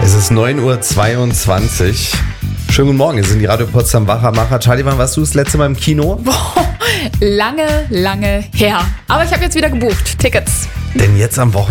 Es ist 9:22 Uhr. Schönen guten Morgen, hier sind die Radio Potsdam Wachermacher. Charlie, wann warst du das letzte Mal im Kino? Boah, lange her. Aber ich habe jetzt wieder gebucht. Tickets. Denn jetzt am Wochenende